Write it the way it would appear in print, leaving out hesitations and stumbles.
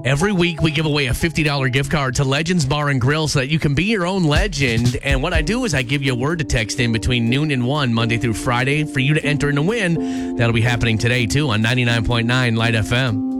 Every week, we give away a $50 gift card to Legends Bar and Grill so that you can be your own legend. And what I do is I give you a word to text in between noon and 1, Monday through Friday, for you to enter and to win. That'll be happening today, too, on 99.9 Light FM.